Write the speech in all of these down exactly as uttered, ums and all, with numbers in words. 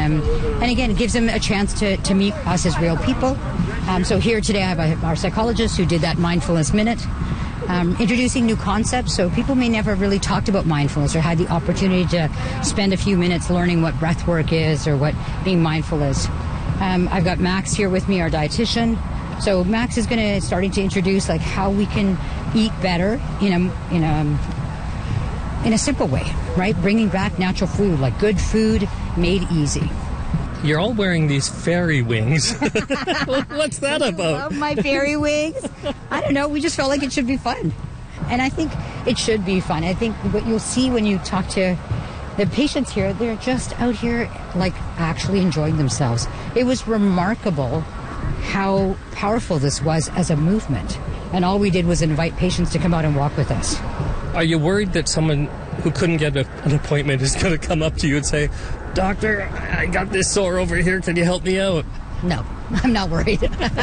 Um, and again, it gives them a chance to, to meet us as real people. Um, so here today I have a, our psychologist who did that mindfulness minute, um, introducing new concepts. So people may never really talked about mindfulness or had the opportunity to spend a few minutes learning what breath work is or what being mindful is. Um, I've got Max here with me, our dietitian. So Max is going to starting to introduce like how we can eat better in a in a in a simple way, right? Bringing back natural food, like good food made easy. You're all wearing these fairy wings. What's that I about? love my fairy wings. I don't know. We just felt like it should be fun. And I think it should be fun. I think what you'll see when you talk to the patients here, they're just out here like actually enjoying themselves. It was remarkable how powerful this was as a movement. And all we did was invite patients to come out and walk with us. Are you worried that someone who couldn't get a, an appointment is going to come up to you and say, Doctor, I got this sore over here. Can you help me out? No, I'm not worried.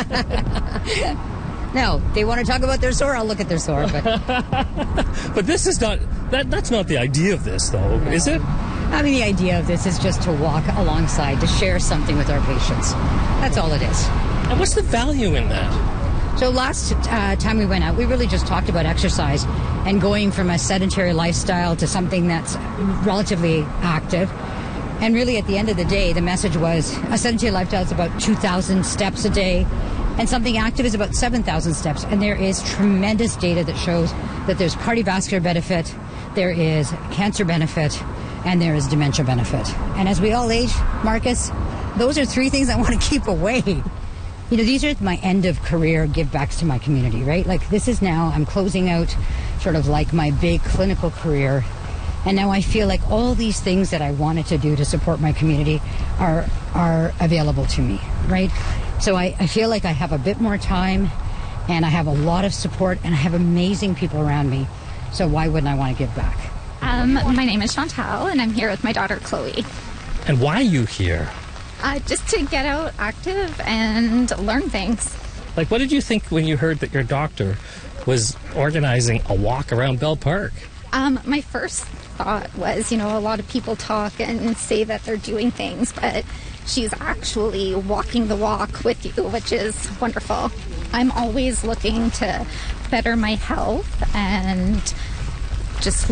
No, they want to talk about their sore, I'll look at their sore. But but this is not, that. that's not the idea of this, though, no. Is it? I mean, the idea of this is just to walk alongside, to share something with our patients. That's all it is. And what's the value in that? So last uh, time we went out, we really just talked about exercise and going from a sedentary lifestyle to something that's relatively active. And really, at the end of the day, the message was a sedentary lifestyle is about two thousand steps a day, and something active is about seven thousand steps. And there is tremendous data that shows that there's cardiovascular benefit, there is cancer benefit, and there is dementia benefit. And as we all age, Marcus, those are three things I want to keep away. You know, these are my end of career give backs to my community, right? Like this is now, I'm closing out sort of like my big clinical career. And now I feel like all these things that I wanted to do to support my community are are available to me, right? So I, I feel like I have a bit more time and I have a lot of support and I have amazing people around me. So why wouldn't I want to give back? Um, my name is Chantal and I'm here with my daughter Chloe. And why are you here? Uh, just to get out active and learn things. Like, what did you think when you heard that your doctor was organizing a walk around Bell Park? Um, my first thought was, you know, a lot of people talk and say that they're doing things, but she's actually walking the walk with you, which is wonderful. I'm always looking to better my health and just